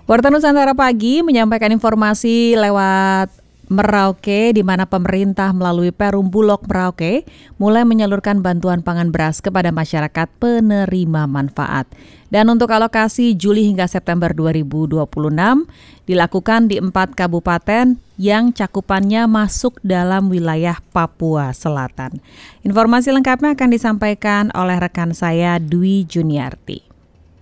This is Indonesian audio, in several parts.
Warta Nusantara Pagi menyampaikan informasi lewat Merauke, di mana pemerintah melalui Perum Bulog Merauke mulai menyalurkan bantuan pangan beras kepada masyarakat penerima manfaat. Dan untuk alokasi Juli hingga September 2026 dilakukan di 4 kabupaten yang cakupannya masuk dalam wilayah Papua Selatan. Informasi lengkapnya akan disampaikan oleh rekan saya Dwi Juniarti.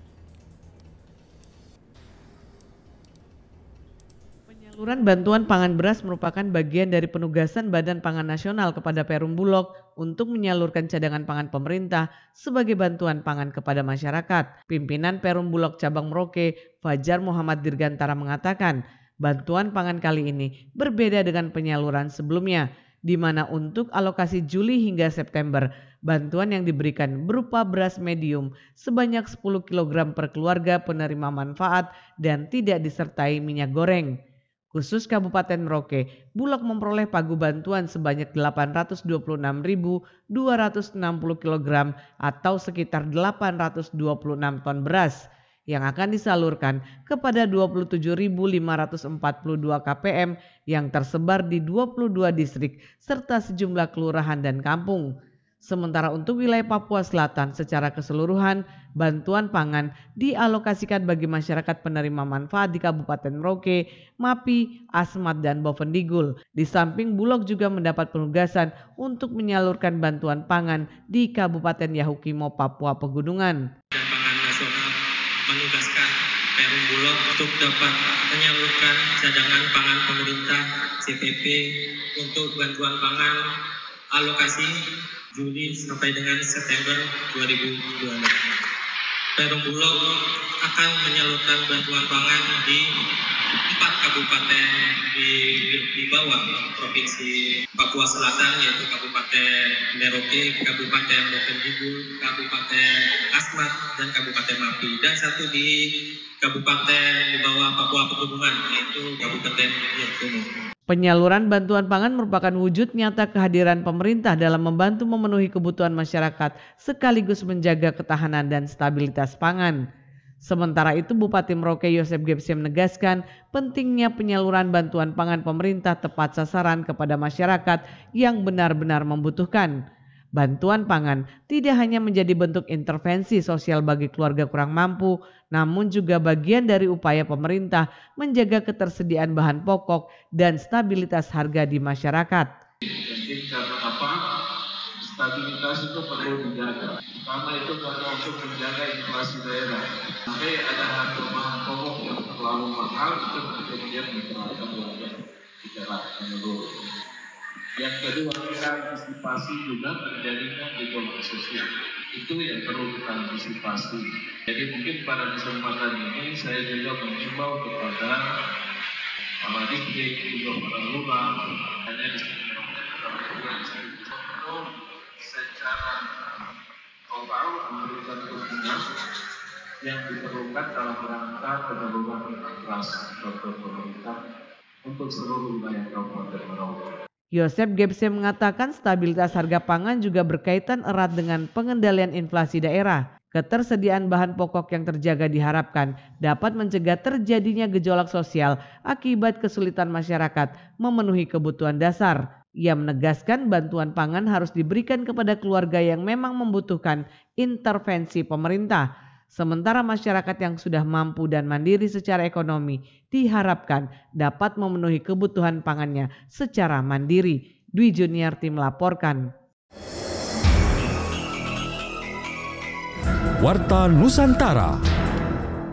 Penyaluran bantuan pangan beras merupakan bagian dari penugasan Badan Pangan Nasional kepada Perum Bulog untuk menyalurkan cadangan pangan pemerintah sebagai bantuan pangan kepada masyarakat. Pimpinan Perum Bulog Cabang Merauke, Fajar Muhammad Dirgantara mengatakan, bantuan pangan kali ini berbeda dengan penyaluran sebelumnya, di mana untuk alokasi Juli hingga September, bantuan yang diberikan berupa beras medium sebanyak 10 kg per keluarga penerima manfaat dan tidak disertai minyak goreng. Khusus Kabupaten Merauke, Bulog memperoleh pagu bantuan sebanyak 826.260 kg atau sekitar 826 ton beras yang akan disalurkan kepada 27.542 KPM yang tersebar di 22 distrik serta sejumlah kelurahan dan kampung. Sementara untuk wilayah Papua Selatan secara keseluruhan, bantuan pangan dialokasikan bagi masyarakat penerima manfaat di Kabupaten Merauke, Mapi, Asmat, dan Bovendigul. Di samping Bulog juga mendapat penugasan untuk menyalurkan bantuan pangan di Kabupaten Yahukimo, Papua Pegunungan. Pangan Nasional menugaskan Perum Bulog untuk dapat menyalurkan cadangan pangan pemerintah CPP untuk bantuan pangan alokasi Juli sampai dengan September 2026. Perum Bulog akan menyalurkan bantuan pangan di 4 kabupaten di bawah Provinsi Papua Selatan, yaitu Kabupaten Merauke, Kabupaten Bovendigul, Kabupaten Asmat, dan Kabupaten Mapi, dan satu di kabupaten di bawah Papua Pegunungan, yaitu Kabupaten Yahukimo. Penyaluran bantuan pangan merupakan wujud nyata kehadiran pemerintah dalam membantu memenuhi kebutuhan masyarakat sekaligus menjaga ketahanan dan stabilitas pangan. Sementara itu Bupati Merauke Yosep Gebse menegaskan pentingnya penyaluran bantuan pangan pemerintah tepat sasaran kepada masyarakat yang benar-benar membutuhkan. Bantuan pangan tidak hanya menjadi bentuk intervensi sosial bagi keluarga kurang mampu, namun juga bagian dari upaya pemerintah menjaga ketersediaan bahan pokok dan stabilitas harga di masyarakat. Mungkin karena apa? Stabilitas itu perlu dijaga. Karena itu karena untuk menjaga inflasi daerah. Sampai ada harga bahan pokok yang terlalu mahal itu kemudian memperhatikan warga tidak menurun. Yang kedua, kita antisipasi juga terjadinya gejolak sosial. Itu yang perlu kita antisipasi. Jadi mungkin pada kesempatan ini saya juga mengimbau kepada para distrik, juga para lurah, hanya di secara total memberikan dukungan yang diperlukan dalam rangka penyaluran inflasi dari pemerintah untuk seluruh wilayah Kabupaten Merauke. Yosep Gebse mengatakan stabilitas harga pangan juga berkaitan erat dengan pengendalian inflasi daerah. Ketersediaan bahan pokok yang terjaga diharapkan dapat mencegah terjadinya gejolak sosial akibat kesulitan masyarakat memenuhi kebutuhan dasar. Ia menegaskan bantuan pangan harus diberikan kepada keluarga yang memang membutuhkan intervensi pemerintah. Sementara masyarakat yang sudah mampu dan mandiri secara ekonomi diharapkan dapat memenuhi kebutuhan pangannya secara mandiri. Dwi Juniarti melaporkan. Warta Nusantara.